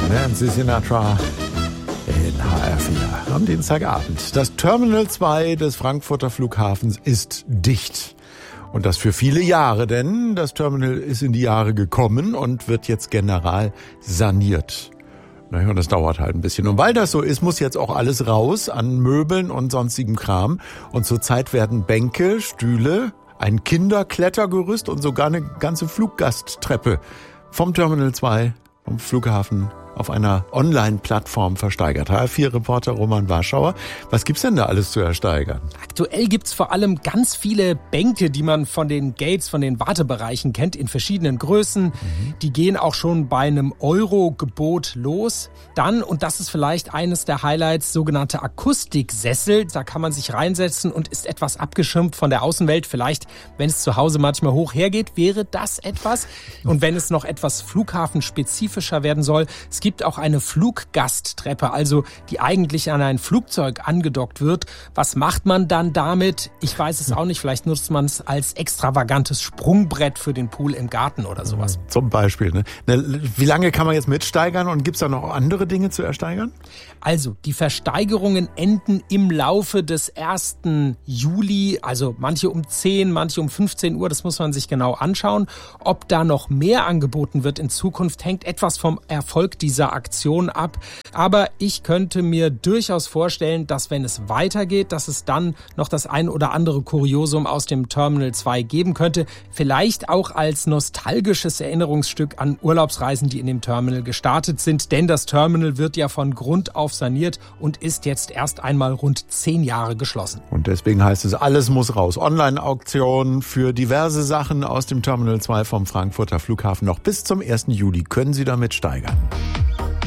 Nancy Sinatra in HR4 am Dienstagabend. Das Terminal 2 des Frankfurter Flughafens ist dicht. Und das für viele Jahre, denn das Terminal ist in die Jahre gekommen und wird jetzt general saniert. Naja, und das dauert halt ein bisschen. Und weil das so ist, muss jetzt auch alles raus an Möbeln und sonstigem Kram. Und zurzeit werden Bänke, Stühle, ein Kinderklettergerüst und sogar eine ganze Fluggasttreppe vom Terminal 2 vom Flughafen auf einer Online-Plattform versteigert. HR4-Reporter Roman Warschauer. Was gibt's denn da alles zu ersteigern? Aktuell gibt's vor allem ganz viele Bänke, die man von den Gates, von den Wartebereichen kennt, in verschiedenen Größen. Die gehen auch schon bei einem Euro-Gebot los. Dann, und das ist vielleicht eines der Highlights, sogenannte Akustiksessel. Da kann man sich reinsetzen und ist etwas abgeschirmt von der Außenwelt. Vielleicht, wenn es zu Hause manchmal hoch hergeht, wäre das etwas. Und wenn es noch etwas flughafenspezifischer werden soll, es gibt auch eine Fluggasttreppe, also die eigentlich an ein Flugzeug angedockt wird. Was macht man dann damit? Ich weiß es auch nicht. Vielleicht nutzt man es als extravagantes Sprungbrett für den Pool im Garten oder sowas. Zum Beispiel. Ne? Wie lange kann man jetzt mitsteigern und gibt's da noch andere Dinge zu ersteigern? Also, die Versteigerungen enden im Laufe des 1. Juli, also manche um 10, manche um 15 Uhr, das muss man sich genau anschauen. Ob da noch mehr angeboten wird in Zukunft, hängt etwas vom Erfolg dieser Aktion ab. Aber ich könnte mir durchaus vorstellen, dass wenn es weitergeht, dass es dann noch das ein oder andere Kuriosum aus dem Terminal 2 geben könnte. Vielleicht auch als nostalgisches Erinnerungsstück an Urlaubsreisen, die in dem Terminal gestartet sind. Denn das Terminal wird ja von Grund auf saniert und ist jetzt erst einmal rund 10 Jahre geschlossen. Und deswegen heißt es, alles muss raus. Online-Auktionen für diverse Sachen aus dem Terminal 2 vom Frankfurter Flughafen. Noch bis zum 1. Juli können Sie damit steigern.